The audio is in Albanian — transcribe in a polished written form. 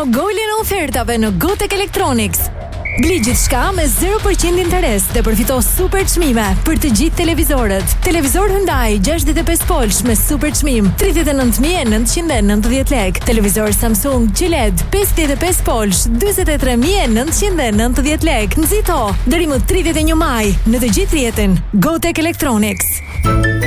golin e ofertave në Gotek Electronics. Bli gjithçka me 0% interes dhe përfito super çmime për të gjithë televizorët. Televizor Hyundai 65 polsh me super çmim 39.990 lek. Televizor Samsung QLED 55 polsh 43.990 lek. Nxito deri më 31 maj në të gjithë rrjetin Gotek Electronics.